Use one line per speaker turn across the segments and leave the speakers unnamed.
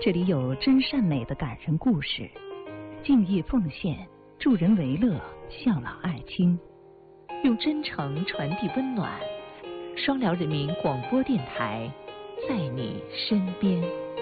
这里有真善美的感人故事，敬业奉献，助人为乐，孝老爱亲，用真诚传递温暖。双辽人民广播电台，在你身边。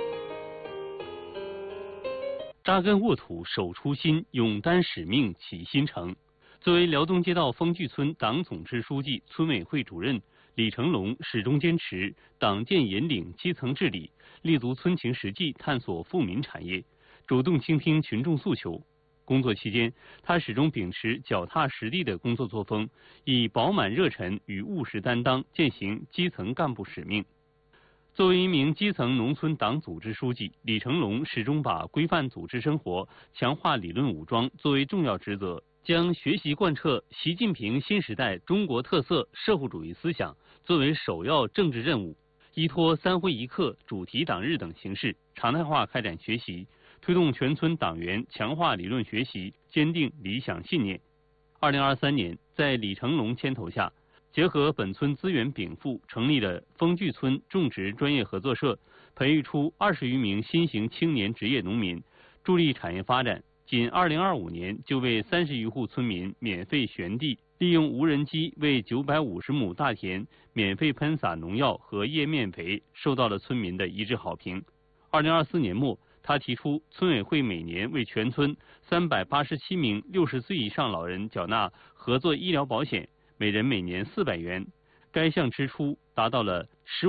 扎根沃土，守初心，勇担使命，启新城。作为辽东街道丰聚村党总支书记、村委会主任，李成龙始终坚持党建引领基层治理，立足村情实际，探索富民产业，主动倾听群众诉求。工作期间，他始终秉持脚踏实地的工作作风，以饱满热忱与务实担当践行基层干部使命。作为一名基层农村党组织书记，李成龙始终把规范组织生活、强化理论武装作为重要职责，将学习贯彻习近平新时代中国特色社会主义思想作为首要政治任务，依托3会1课、主题党日等形式，常态化开展学习，推动全村党员强化理论学习，坚定理想信念。2023年，在李成龙牵头下，结合本村资源禀赋，成立了丰聚村种植专业合作社，培育出20余名新型青年职业农民，助力产业发展。仅2025年就为30余户村民免费旋地，利用无人机为950亩大田免费喷洒农药和叶面肥，受到了村民的一致好评。2024年末，他提出村委会每年为全村387名60岁以上老人缴纳合作医疗保险，每人每年400元，该项支出达到了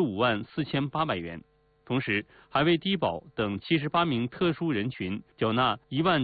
154800元。同时，还为低保等78名特殊人群缴纳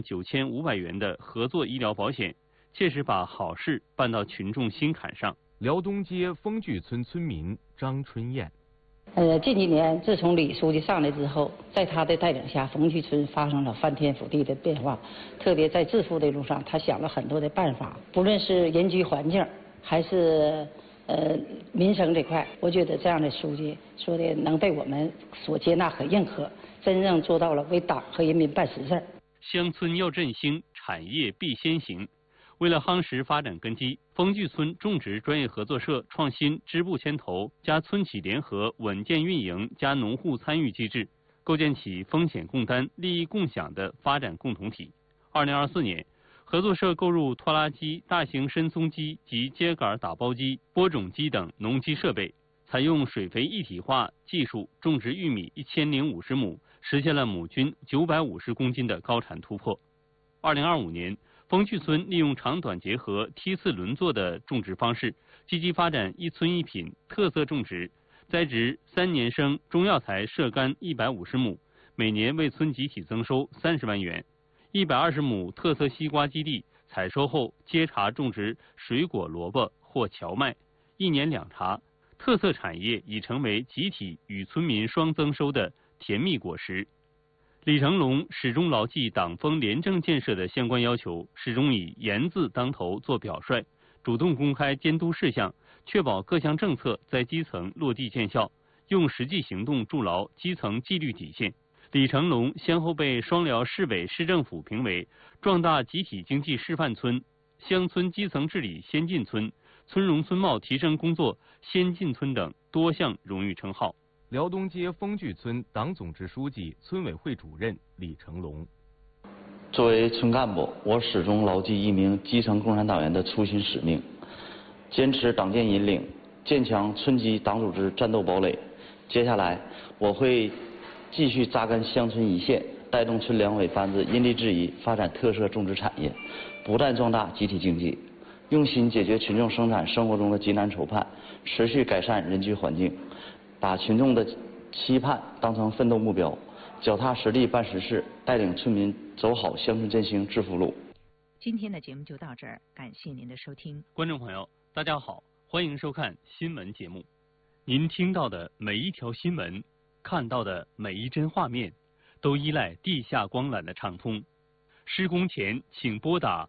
19500元的合作医疗保险，切实把好事办到群众心坎上。
辽东街丰聚村村民张春燕。
近几年，自从李书记上来之后，在他的带领下，丰聚村发生了翻天覆地的变化。特别在致富的路上，他想了很多的办法，不论是人居环境，还是民生这块，我觉得这样的书记说的能被我们所接纳和认可，真正做到了为党和人民办实事。
乡村要振兴，产业必先行。为了夯实发展根基，丰聚村种植专业合作社创新支部牵头加村企联合稳健运营加农户参与机制，构建起风险共担、利益共享的发展共同体。2024年，合作社购入拖拉机、大型深松机及秸秆打包机、播种机等农机设备，采用水肥一体化技术种植玉米1050亩，实现了亩均950公斤的高产突破。2025年，丰聚村利用长短结合、梯次轮作的种植方式，积极发展一村一品特色种植，栽植3年生中药材射干150亩，每年为村集体增收30万元。120亩特色西瓜基地，采收后接茬种植水果萝卜或荞麦，1年2茬，特色产业已成为集体与村民双增收的甜蜜果实。李成龙始终牢记党风廉政建设的相关要求，始终以严字当头做表率，主动公开监督事项，确保各项政策在基层落地见效，用实际行动筑牢基层纪律底线。李成龙先后被双辽市委市政府评为壮大集体经济示范村、乡村基层治理先进村、村容村貌提升工作先进村等多项荣誉称号。
辽东街丰聚村党总支书记、村委会主任李成龙。
作为村干部，我始终牢记一名基层共产党员的初心使命，坚持党建引领，坚强村级党组织战斗堡垒。接下来，我会继续扎根乡村一线，带动村两委班子因地制宜发展特色种植产业，不断壮大集体经济，用心解决群众生产生活中的急难愁盼，持续改善人居环境，把群众的期盼当成奋斗目标，脚踏实地办实事，带领村民走好乡村振兴致富路。
今天的节目就到这儿，感谢您的收听。
观众朋友，大家好，欢迎收看新闻节目。您听到的每一条新闻，看到的每一帧画面，都依赖地下光缆的畅通。施工前请拨打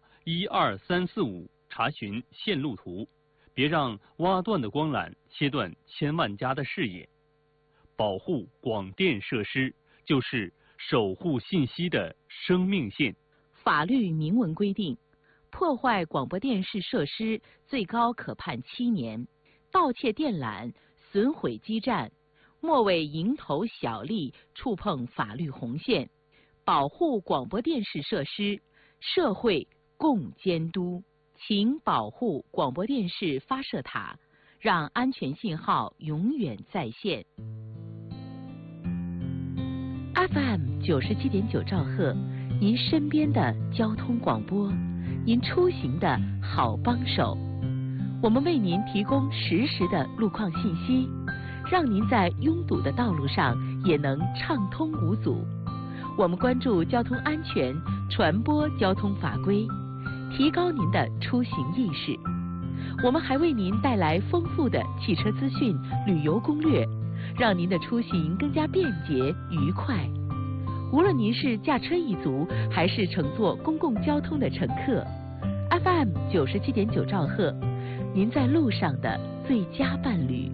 12345查询线路图，别让挖断的光缆切断千万家的视野。保护广电设施，就是守护信息的生命线。
法律明文规定，破坏广播电视设施最高可判7年，盗窃电缆、损毁基站、 莫为蝇头小利，触碰法律红线，保护广播电视设施，社会共监督。请保护广播电视发射塔，让安全信号永远在线。FM 97.9兆赫，您身边的交通广播，您出行的好帮手。我们为您提供实时的路况信息，让您在拥堵的道路上也能畅通无阻。我们关注交通安全，传播交通法规，提高您的出行意识。我们还为您带来丰富的汽车资讯、旅游攻略，让您的出行更加便捷愉快。无论您是驾车一族，还是乘坐公共交通的乘客， FM 97.9兆赫，您在路上的最佳伴侣。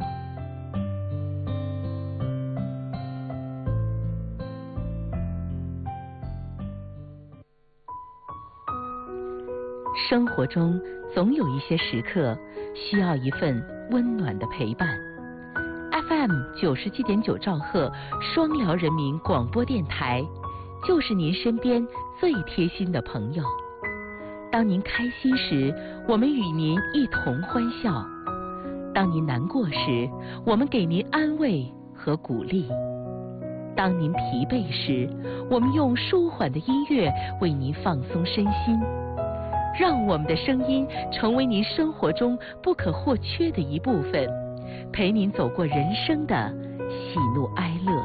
生活中总有一些时刻需要一份温暖的陪伴。FM 97.9兆赫双辽人民广播电台，就是您身边最贴心的朋友。当您开心时，我们与您一同欢笑；当您难过时，我们给您安慰和鼓励；当您疲惫时，我们用舒缓的音乐为您放松身心。让我们的声音成为您生活中不可或缺的一部分，陪您走过人生的喜怒哀乐。